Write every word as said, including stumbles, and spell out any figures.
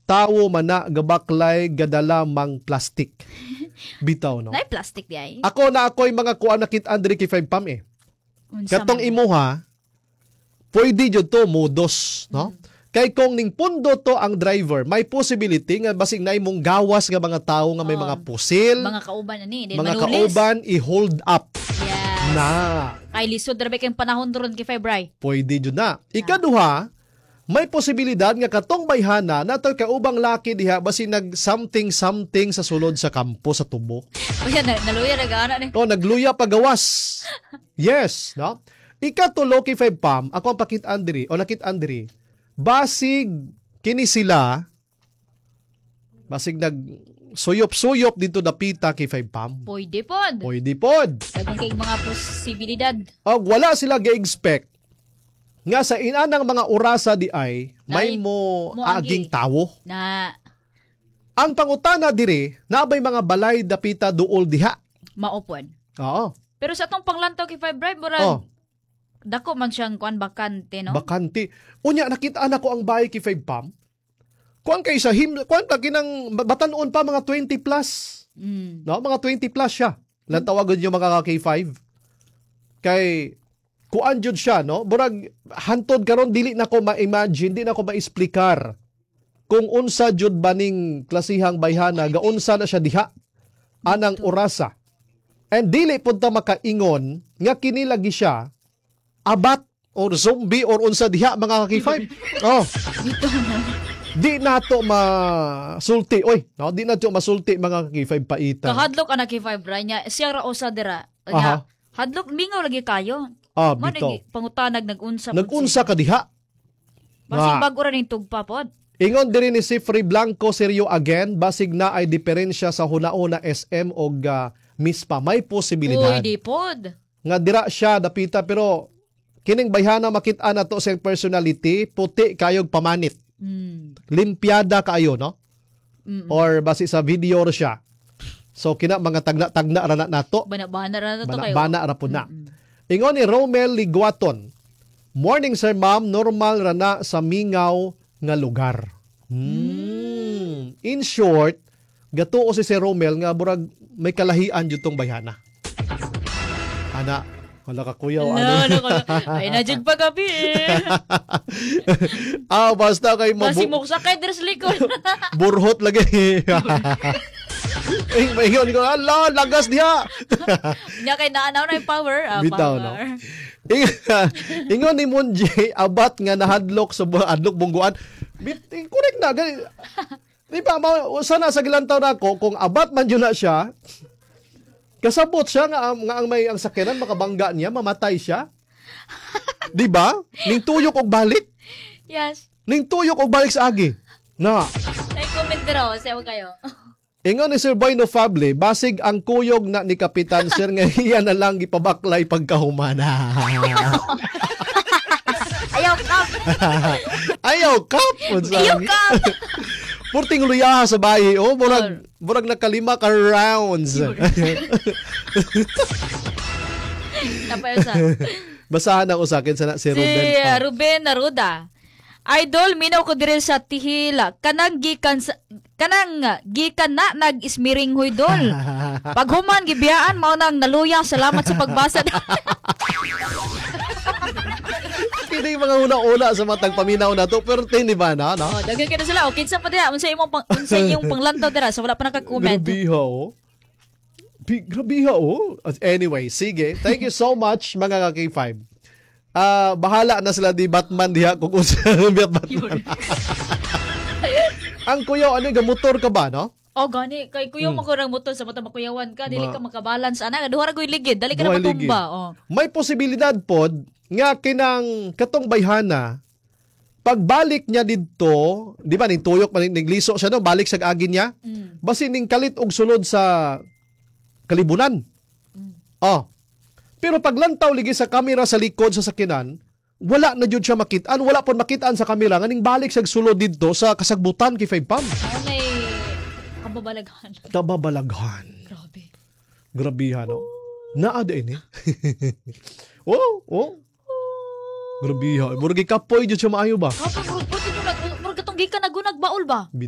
tawo mana gabaklay gadala mang plastic. Bitaw no. Nay plastic di ay. Ako na ako'y mga kuan nakit-an diri kay five pam eh. Unsa Katong man. imuha, pwede jud to modos, no? Mm. Kay kung ning pundo to ang driver, may possibility nga basig na imong gawas nga mga tawo nga may Oh. mga pusil, Mga kauban ani, di mga manulis. kauban i-hold up Yes. na. Kay lisod ra ba kay panahon doron kay February. Pwede jud na. Ikaduha, may posibilidad nga katong bayhana nato kaubang laki diha basi nag something something sa sulod sa kampo sa tubo. O yan, na- naluya na gaana ni. O nagluya pagawas. Yes, no? Ikatulo kay five pam, ako ang pakit-an diri o nakit-an diri. Basig kini sila basig nag suyop-suyop dito dapita kay five pam. Pwede pod. Pwede pod. Daghang kay mga posibilidad. O wala sila ga-expect nga sa inanang mga orasa di ay may Nay, mo mo aging agi. tawo. Na Ang pangutana dire, nabay mga balay dapita duol diha. maupod. Oo. Pero sa atong panglantaw kay February, murag Oh, dako man siyang kuan bakante, no? bakante. Unya nakita na ko ang bahay kay five pam. Kuan kay sa him, kuan pa kinang batanon pa mga twenty plus. Mm. No, mga twenty plus siya. Lang tawagon yung mga K five. Kay kuan jud siya, no? Burag hantod karon dili na ko ma-imagine, di na ko ma-explicar kung unsa jud baning klasihang bayhana, gaunsa na siya diha anang orasa. And dili pud ta makaingon nga kini lagi siya abat or zombie or unsa diha mga K five. Oh, Dito na. di nato masulti. Oy, no, di nato masulti mga K five paita. Kahadlok ana kay February niya, siya ra usa dira. Aha. Nya, hadlok mingaw lagi kayo. Ah, Man bitaw. lagi pangutanag nag-unsa. pod Nag-unsa ka diha. siya. Basig Nga. bago ra ning tugpa pod. Ingon diri ni si Free Blanco Serio again, basig na ay diferensya sa hunauna S M o uh, MISPA. May posibilidad. Pwede pod. Nga dira siya dapita pero kining bayhana makit-an na to sa personality, puti kayog pamanit. Mm. Limpiada kayo, no? Mm. Or basi sa video ra siya. So kina mga tagna-tagna ra na nato. Bana-bana ra na to kayo. Bana ra po na. Mm-mm. Ingon ni Romel Liguaton, morning sir ma'am, normal ra na sa mingaw nga lugar. Hmm. In short, gatuo si Sir Romel nga burag may kalahian jud tong bayhana. Ana, wala ka kuyaw No, ano. no, no. Ay, na-jud pa gabi eh. Ah, basta kay Basi mabu- mo sa kay Dres likod. burhot lagi. Eh, mayon ko, ala, lagas diha. Nya kay naanaw na yung power. Ah, Bitaw, power. no? Ing- Ingon ni Munji, abat nga nahadlok sa bu- adlok bungguan. Bit, eh, correct na. Gali- Di ba, ma- sana sa gilantaw na ako, kung abat man yun na siya, kasabot siya nga, ang- nga ang may ang sakyanan, makabangga niya, mamatay siya. Di ba? Ning tuyok og balik. Yes. Ning tuyok og balik sa agi. Na. Ay, comment raw. Sayo kayo. Ingon ni Sir Boy no Fable, basig ang kuyog na ni Kapitan Sir nga iya na lang gipabaklay pagkahumana. Ayaw, kap. Ayaw, kap! Ayaw, kap. Purting luyaha sa bayi, oh, murag, murag nakalima ka rounds. Napayo sa. Basahan ako sa akin sa si Si Ruben. uh, Ah. Ruben Naruda. Idol, minaw ko diri sa tihila. Kanang gikan sa, kanang uh, gikan na nag-ismiring huy dol. Pag human gibiyaan mao nang naluya. Salamat sa pagbasa. Kini mga una-una sa matag paminaw na to, pero tin, di ba na? No? Oh, daghan kita sila. O kinsa pa dira? Unsa imong pang unsa imong panglantaw dira? So wala pa naka-comment. Grabiha, oh. Bi- Grabiha, oh. Anyway, sige. Thank you so much, mga K five. Ah, bahala na sila di Batman diha kung unsa Batman. Ang kuya, ano yung motor ka ba, no? Oh, gani kay kuya mo ko rang motor sa mata makuyawan ka, dili Ma- ka makabalance ana, duha ra goy ligid, dali ka Duha na matumba. ligid. Oh. May posibilidad pod nga kinang katong bayhana pagbalik niya didto, di ba ning tuyok man ning liso siya no, balik sa agi niya. Mm. Basi ning kalit og sulod sa kalibunan. Mm. Oh. Pero paglantaw ligi sa kamera sa likod sa sakinan, wala na jud siya makitaan, wala pon makitaan sa kamera nga ning balik sa sulod didto sa kasagbutan kay Five Pam. Ano nay kababalaghan. Kababalaghan. Grabe. Grabihan, no? Naa din eh. Oh, oh. Grabihan. Murag kapoy jud siya maayo ba? Kapag murag pati murag murag katong gikan nagunag baol ba?